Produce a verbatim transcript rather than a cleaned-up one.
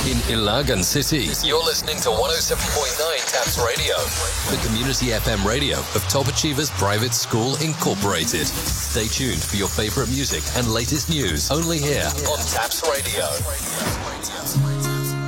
in Ilagan City. You're listening to one oh seven point nine Taps Radio, the community F M radio of Top Achievers Private School Incorporated. Stay tuned for your favorite music and latest news only here on Taps Radio.